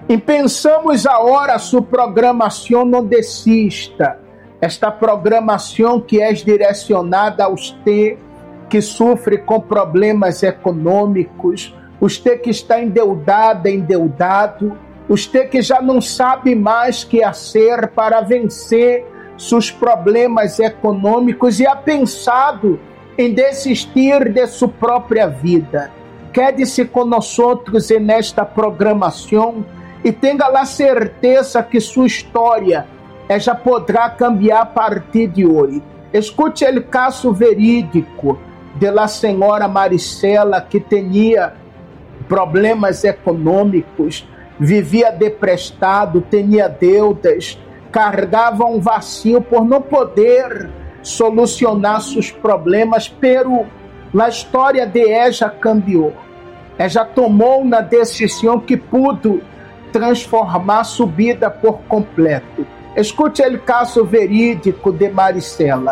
E pensamos agora a sua programação não desista. Esta programação que é direcionada aos que sofre com problemas econômicos, os que está endeudado, os que já não sabe mais que fazer para vencer seus problemas econômicos e ha pensado em desistir de sua própria vida. Quede-se conosco nesta programação e tenha a certeza que sua história já poderá cambiar a partir de hoje. Escute o caso verídico da senhora Maricela, que tinha problemas econômicos, vivia deprestado, tinha deudas, carregava um vazio por não poder solucionar seus problemas, pero a história de ela já cambiou. Ela tomou uma decisão que pudo transformar sua vida por completo. Escute o caso verídico de Maricela.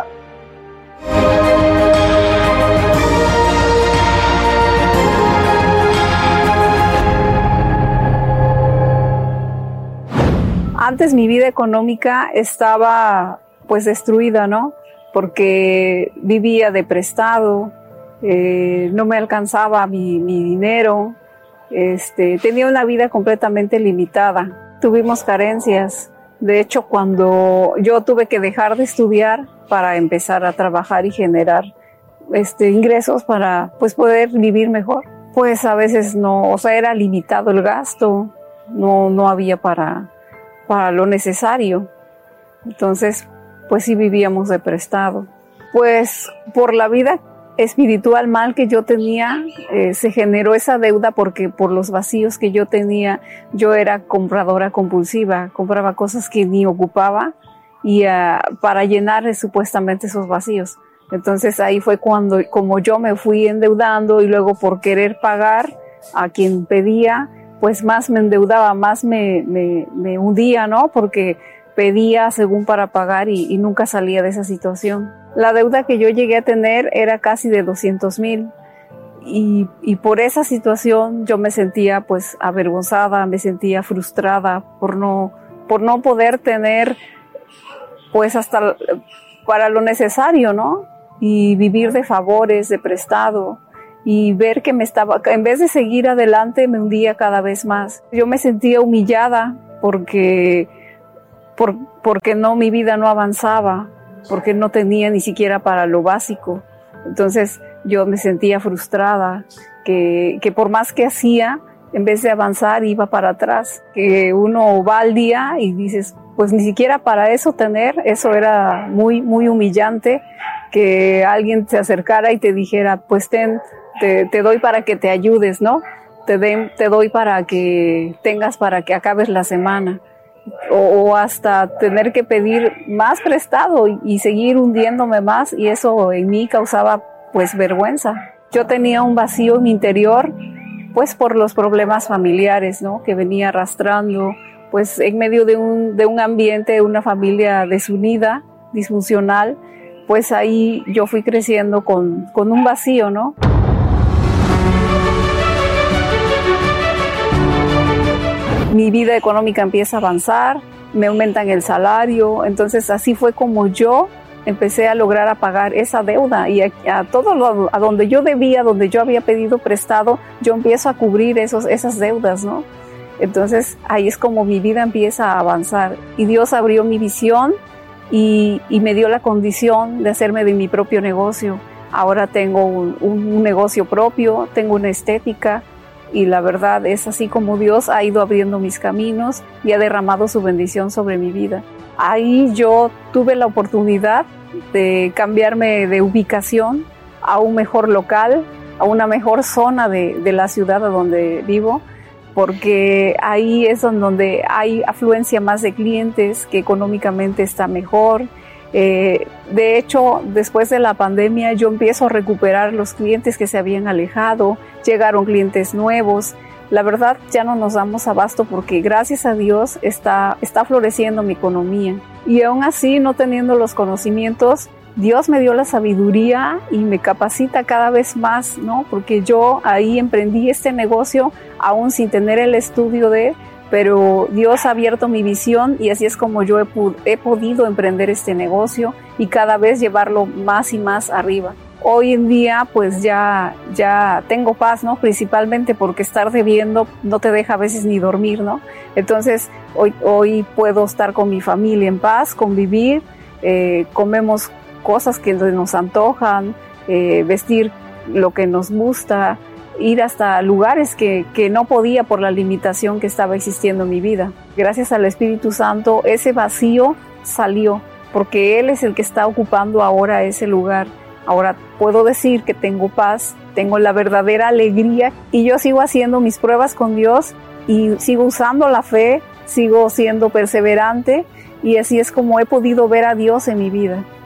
Antes mi vida económica estaba pues destruida, ¿no? Porque vivía de prestado, no me alcanzaba mi dinero, tenía una vida completamente limitada. Tuvimos carencias. De hecho, cuando yo tuve que dejar de estudiar para empezar a trabajar y generar ingresos para pues poder vivir mejor, pues a veces no, o sea, era limitado el gasto, no había para lo necesario. Entonces, pues sí vivíamos de prestado. Pues por la vida espiritual mal que yo tenía, se generó esa deuda porque por los vacíos que yo tenía, yo era compradora compulsiva, compraba cosas que ni ocupaba y para llenar supuestamente esos vacíos. Entonces ahí fue cuando, como yo me fui endeudando y luego por querer pagar a quien pedía, pues más me endeudaba, más me hundía, ¿no? Porque pedía según para pagar y nunca salía de esa situación. La deuda que yo llegué a tener era casi de 200,000 y por esa situación yo me sentía pues avergonzada, me sentía frustrada por no poder tener pues hasta para lo necesario, ¿no? Y vivir de favores, de prestado. Y ver que en vez de seguir adelante, me hundía cada vez más. Yo me sentía humillada porque mi vida no avanzaba, porque no tenía ni siquiera para lo básico. Entonces yo me sentía frustrada, que por más que hacía, en vez de avanzar, iba para atrás. Que uno va al día y dices, pues ni siquiera para eso eso era muy, muy humillante, que alguien se acercara y te dijera, pues te doy para que te ayudes, ¿no? Te doy para que tengas para que acabes la semana. O hasta tener que pedir más prestado y seguir hundiéndome más, y eso en mí causaba pues vergüenza. Yo tenía un vacío en mi interior pues por los problemas familiares, ¿no? Que venía arrastrando pues en medio de un ambiente, una familia desunida, disfuncional, pues ahí yo fui creciendo con un vacío, ¿no? Mi vida económica empieza a avanzar, me aumentan el salario, entonces así fue como yo empecé a lograr a pagar esa deuda y a todo a donde yo debía, donde yo había pedido prestado, yo empiezo a cubrir esas deudas, ¿no? Entonces ahí es como mi vida empieza a avanzar y Dios abrió mi visión y me dio la condición de hacerme de mi propio negocio. Ahora tengo un negocio propio, tengo una estética y la verdad es así como Dios ha ido abriendo mis caminos y ha derramado su bendición sobre mi vida. Ahí yo tuve la oportunidad de cambiarme de ubicación a un mejor local, a una mejor zona de la ciudad a donde vivo, porque ahí es donde hay afluencia más de clientes, que económicamente está mejor. De hecho, después de la pandemia yo empiezo a recuperar los clientes que se habían alejado, llegaron clientes nuevos. La verdad ya no nos damos abasto porque gracias a Dios está floreciendo mi economía. Y aún así, no teniendo los conocimientos, Dios me dio la sabiduría y me capacita cada vez más, ¿no? Porque yo ahí emprendí este negocio aún sin tener el estudio pero Dios ha abierto mi visión y así es como yo he podido emprender este negocio y cada vez llevarlo más y más arriba. Hoy en día pues ya tengo paz, ¿no? Principalmente porque estar debiendo no te deja a veces ni dormir, ¿no? Entonces hoy puedo estar con mi familia en paz, convivir, comemos cosas que nos antojan, vestir lo que nos gusta, ir hasta lugares que no podía por la limitación que estaba existiendo en mi vida. Gracias al Espíritu Santo, ese vacío salió, porque Él es el que está ocupando ahora ese lugar. Ahora puedo decir que tengo paz, tengo la verdadera alegría y yo sigo haciendo mis pruebas con Dios y sigo usando la fe, sigo siendo perseverante y así es como he podido ver a Dios en mi vida.